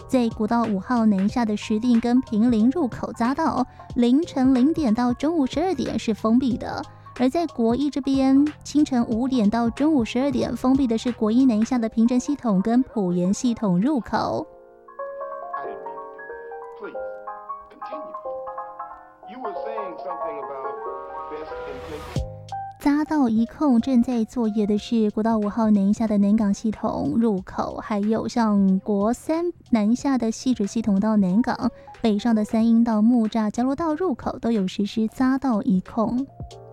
在国道5号南下的石碇跟坪林入口匝道，凌晨0点到中午12点是封闭的。而在国一这边，清晨5点到中午12点封闭的是国一南下的平镇系统跟埔盐系统入口。匝道一控正在作业的是国道5号南下的南港系统入口，还有像国3南下的汐止系统到南港，北上的三鶯到木栅交流道入口都有实施匝道一控。